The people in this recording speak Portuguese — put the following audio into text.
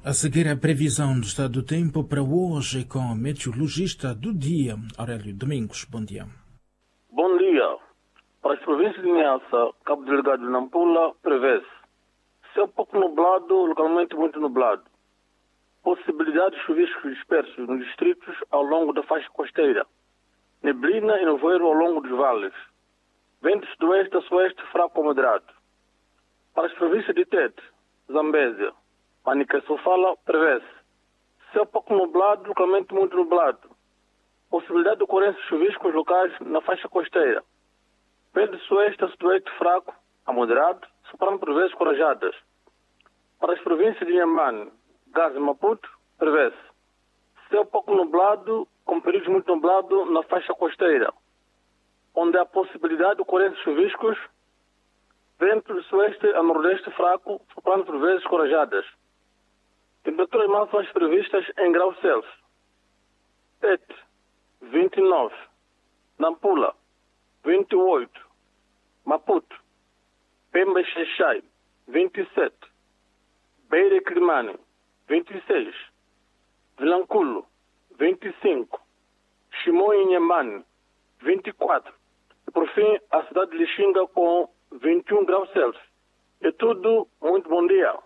A seguir, a previsão do estado do tempo para hoje com o meteorologista do dia, Aurélio Domingos. Bom dia. Bom dia. Para as províncias de Niassa, Cabo Delgado e Nampula, prevê-se céu pouco nublado, localmente muito nublado. Possibilidade de chuviscos dispersos nos distritos ao longo da faixa costeira. Neblina e nevoeiro ao longo dos vales. Vento sudoeste a sueste fraco a moderado. Para as províncias de Tete, Zambésia, Manica e Sofala, prevê-se céu pouco nublado, localmente muito nublado. Possibilidade de ocorrência de chuviscos locais na faixa costeira. Vento sudoeste a sudoeste fraco a moderado, soprando por vezes corajadas. Para as províncias de Inhambane, Gaza e Maputo, prevê-se céu pouco nublado, com períodos muito nublados na faixa costeira, onde há possibilidade de ocorrência de chuviscos, vento de sueste a nordeste fraco, soprando por vezes corajadas. Temperaturas máximas previstas em graus Celsius. Tete, 29. Nampula, 28. Maputo, Pemba e Xai-Xai, 27. Beira e Climane, 26. Vilanculo, 25. Chimoio e Inhambane, 24. E por fim, a cidade de Lixinga com 21 graus Celsius. É tudo, muito bom dia.